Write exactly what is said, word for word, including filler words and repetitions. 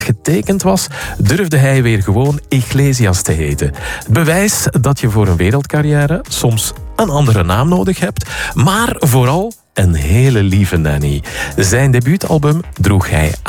getekend was, durfde hij weer gewoon Iglesias te heten. Bewijs dat je voor een wereldcarrière soms een andere naam nodig hebt, maar vooral een hele lieve nanny. Zijn debuutalbum droeg hij